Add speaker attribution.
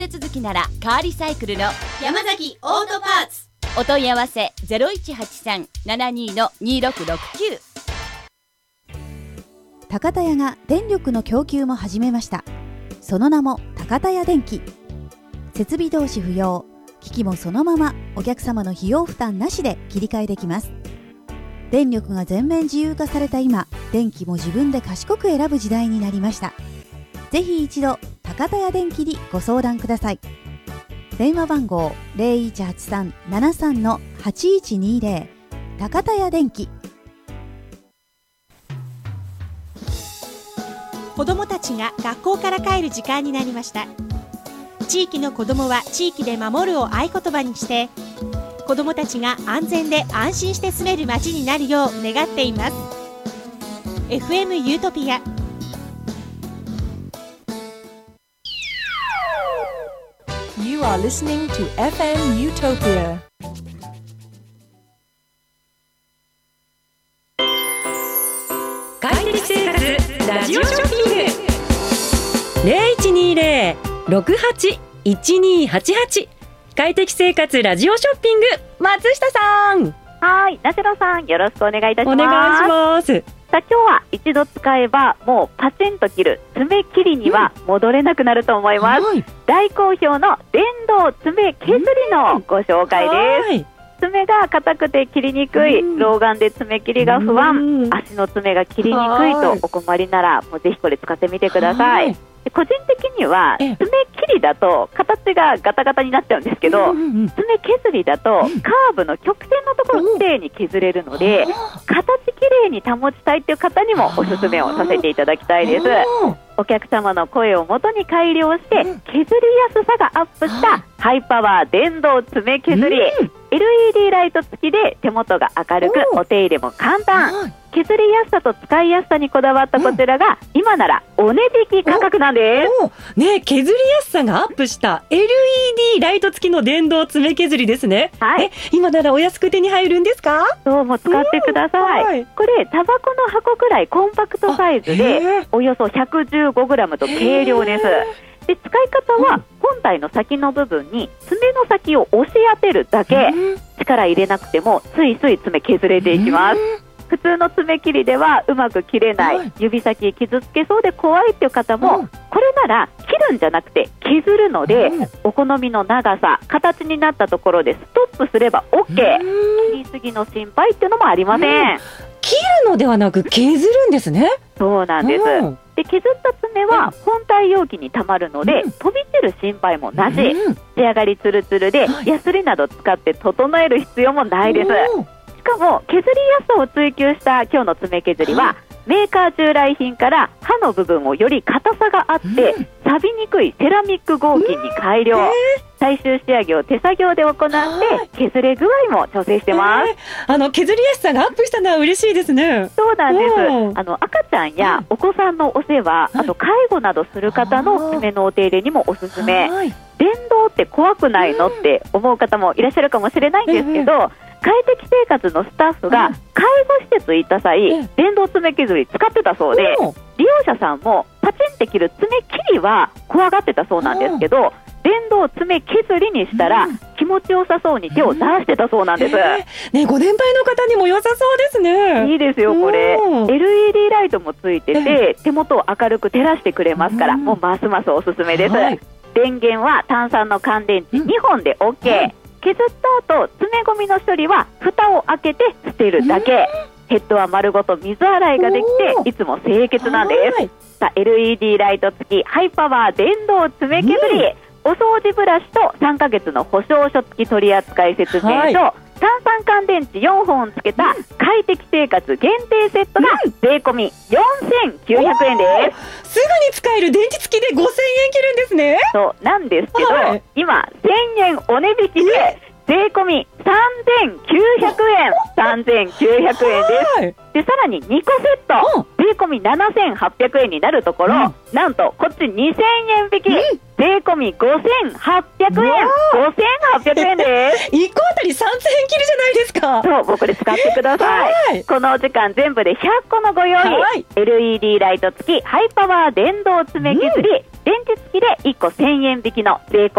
Speaker 1: 手続きならカーリサイクルの
Speaker 2: 山崎オートパーツ。
Speaker 1: お問い合わせ 0183-72-2669。
Speaker 3: 高田屋が電力の供給も始めました。その名も高田屋電気。設備投資不要、機器もそのままお客様の費用負担なしで切り替えできます。電力が全面自由化された今、電気も自分で賢く選ぶ時代になりました。ぜひ一度高田屋電気にご相談ください。電話番号 0183-73-8120 高田屋電気。
Speaker 4: 子どもたちが学校から帰る時間になりました。地域の子どもは地域で守るを合言葉にして、子どもたちが安全で安心して住める街になるよう願っています。 FM ユートピア。
Speaker 5: You are listening to FM Utopia.
Speaker 6: 快適生活ラジオショッピング 0120-68-1288 快適生活ラジオショッピング、松下さん。
Speaker 7: はい、ナシロさん、よろしくお願いいたします。
Speaker 6: お願いします。
Speaker 7: さあ、今日は一度使えばもうパチンと切る爪切りには戻れなくなると思います、大好評の電動爪削りのご紹介です。爪が硬くて切りにくい、老眼で爪切りが不安、足の爪が切りにくいとお困りなら、もうぜひこれ使ってみてください。個人的には爪切りだと形がガタガタになっちゃうんですけど、爪削りだとカーブの曲線のところをきれいに削れるので、形きれいに保ちたいという方にもおすすめをさせていただきたいです。お客様の声をもとに改良して削りやすさがアップしたハイパワー電動爪削り、LED ライト付きで手元が明るくお手入れも簡単、削りやすさと使いやすさにこだわったこちらが今ならお値引き価格なんです。
Speaker 6: ね、削りやすさがアップした LED ライト付きの電動爪削りですね。今ならお安く手に入るんですか？
Speaker 7: そう、もう使ってください。これタバコの箱くらいコンパクトサイズでおよそ 115g と軽量です。で、使い方は本体の先の部分に爪の先を押し当てるだけ、力入れなくてもスイスイ爪削れていきます。普通の爪切りではうまく切れない、指先傷つけそうで怖いっていう方も、これなら切るんじゃなくて削るので、お好みの長さ、形になったところでストップすれば OK、切りすぎの心配っていうのもありません。
Speaker 6: 切るのではなく削るんですね。
Speaker 7: そうなんです。で、削った爪は本体容器にたまるので、飛び散る心配もなし、仕上がりツルツルで、ヤスリなど使って整える必要もないです。しかも削りやすさを追求した今日の爪削りは、メーカー従来品から刃の部分をより硬さがあって錆びにくいセラミック合金に改良、最終仕上げを手作業で行って削れ具合も調整してます。
Speaker 6: 削りやすさがアップしたのは嬉しいですね。
Speaker 7: そうなんです。赤ちゃんやお子さんのお世話、あと介護などする方の爪のお手入れにもおすすめ。電動って怖くないのって思う方もいらっしゃるかもしれないんですけど、快適生活のスタッフが介護施設行った際、電動爪削り使ってたそうで、利用者さんもパチンって切る爪切りは怖がってたそうなんですけど、電動爪削りにしたら気持ちよさそうに手を出してたそうなんです。
Speaker 6: ご年配の方にも良さそうですね。
Speaker 7: いいですよ、これ LED ライトもついてて、手元を明るく照らしてくれますから、もうますますおすすめです。電源は単3の乾電池2本で OK、削った後爪ゴミの処理は蓋を開けて捨てるだけ、ヘッドは丸ごと水洗いができていつも清潔なんです。さあ、 LED ライト付きハイパワー電動爪削り、お掃除ブラシと3ヶ月の保証書付き取扱説明書、単3乾電池4本つけた快適生活限定セットが税込み4900円です。
Speaker 6: すぐに使える電池付きで5000円切るんですね。
Speaker 7: そうなんですけど、今1000円お値引きで税込み3900円3900円です。で、さらに2個セット税込み7800円になるところ、なんとこっち2000円引き税税込み5800円。5800円です。
Speaker 6: 1個あたり3000円切るじゃないですか。
Speaker 7: そう、もうこれ使ってください。このお時間全部で100個のご用意。LED ライト付きハイパワー電動爪削り、電池付きで1個1000円引きの税込